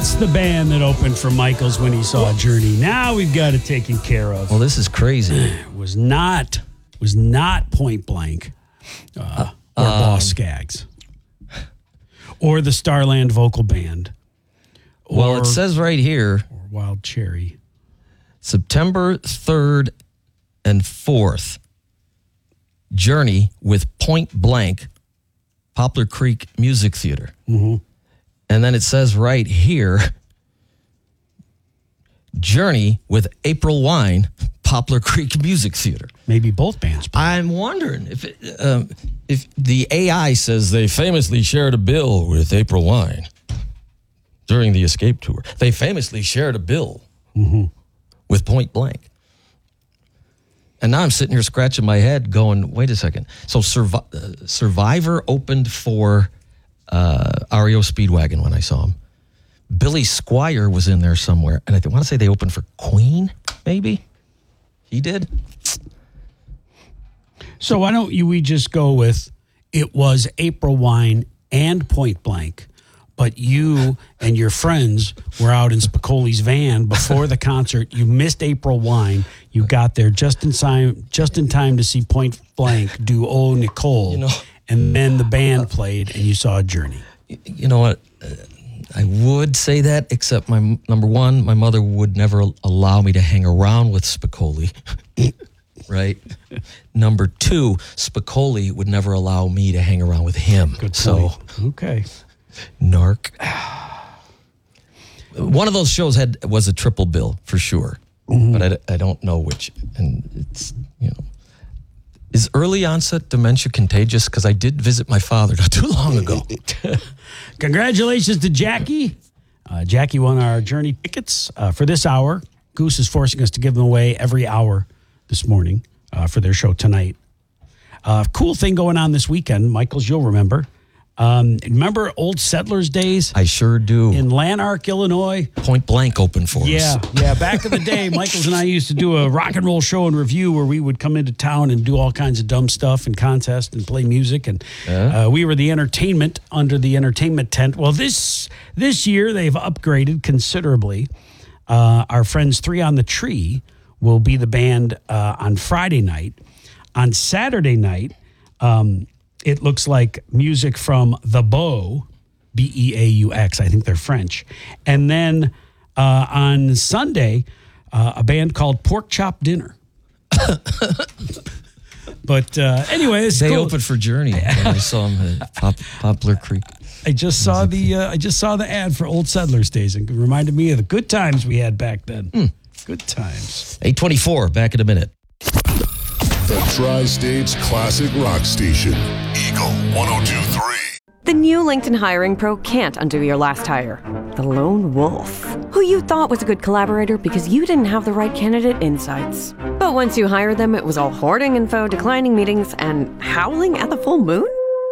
That's the band that opened for Michaels when he saw Journey. Now we've got it taken care of. Well, this is crazy. It was not Point Blank or Boss Skaggs or the Starland Vocal Band. Well, it says right here, or Wild Cherry. September 3rd and 4th, Journey with Point Blank, Poplar Creek Music Theater. Mm-hmm. And then it says right here, Journey with April Wine, Poplar Creek Music Theater. Maybe both bands. I'm wondering if the AI says they famously shared a bill with April Wine during the Escape Tour. They famously shared a bill with Point Blank. And now I'm sitting here scratching my head going, wait a second. So Survivor opened for REO Speedwagon when I saw him. Billy Squier was in there somewhere. And I want to say they opened for Queen, maybe? He did? So why don't we just go with it was April Wine and Point Blank, but you and your friends were out in Spicoli's van before the concert. You missed April Wine. You got there just in time to see Point Blank do "Oh Nicole," and then the band played, and you saw Journey. You know what? I would say that, except number one, my mother would never allow me to hang around with Spicoli. Right? Number two, Spicoli would never allow me to hang around with him. Good point. Okay. Narc. One of those shows was a triple bill for sure, but I don't know which. And it's, is early onset dementia contagious? Because I did visit my father not too long ago. Congratulations to Jackie. Jackie won our Journey tickets for this hour. Goose is forcing us to give them away every hour this morning for their show tonight. Cool thing going on this weekend, Michaels, you'll remember. Remember Old Settlers days? I sure do. In Lanark, Illinois. Point Blank open for us. Yeah. Back in the day, Michaels and I used to do a rock and roll show and review where we would come into town and do all kinds of dumb stuff and contest and play music. And we were the entertainment under the entertainment tent. Well, this year they've upgraded considerably. Our friends Three on the Tree will be the band on Friday night. On Saturday night, it looks like music from The Beaux, Beaux. I think they're French. And then on Sunday, a band called Pork Chop Dinner. But anyway, it's they cool. opened for Journey when I saw them at Poplar Creek. I just saw the ad for Old Settlers days and it reminded me of the good times we had back then. Good times. 8:24, back in a minute. The Tri-State's classic rock station, Eagle 102.3. The new LinkedIn Hiring Pro can't undo your last hire. The lone wolf, who you thought was a good collaborator because you didn't have the right candidate insights. But once you hired them, it was all hoarding info, declining meetings, and howling at the full moon?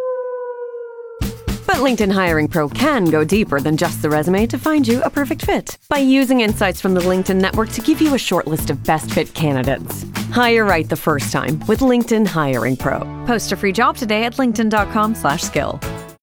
But LinkedIn Hiring Pro can go deeper than just the resume to find you a perfect fit. By using insights from the LinkedIn network to give you a short list of best fit candidates. Hire right the first time with LinkedIn Hiring Pro. Post a free job today at linkedin.com/skill.